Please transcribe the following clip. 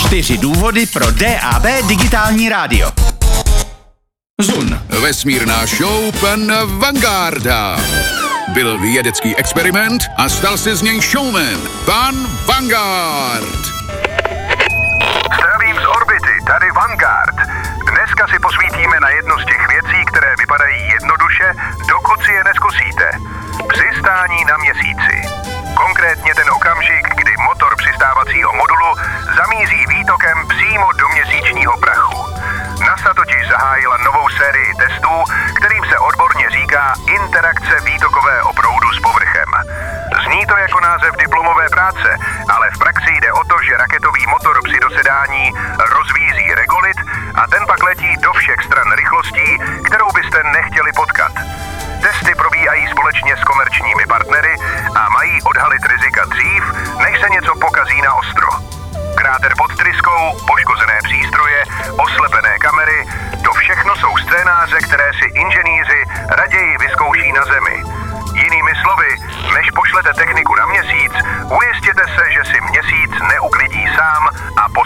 4 důvody pro DAB digitální rádio. Zun. Vesmírná show pan Vangarda. Byl vědecký experiment a stal se z něj showman. Pan Vanguard. Zdravím z orbity, tady Vanguard. Dneska si posvítíme na jednu z těch věcí, které vypadají jednoduše, dokud si je neskusíte. Přistání na Měsíci. Konkrétně ten okamžik, kdy motor přistávacího modulu zamíří výtokem přímo do měsíčního prachu. NASA totiž zahájila novou sérii testů, kterým se odborně říká interakce výtokového proudu s povrchem. Zní to jako název diplomové práce, ale v praxi jde o to, že raketový motor při dosedání rozvízí regolit a ten pak letí do všech stran rychlostí, kterou byste nechtěli potkat. Testy probíhají společně s komerčními partnery a mají odhalit rizika dřív, než se něco pokazí na ostro. Kráter pod tryskou, poškozené přístroje, oslepené kamery, to všechno jsou scénáře, které si inženýři raději vyzkouší na Zemi. Jinými slovy, než pošlete techniku na Měsíc, ujistěte se, že si Měsíc neuklidí sám a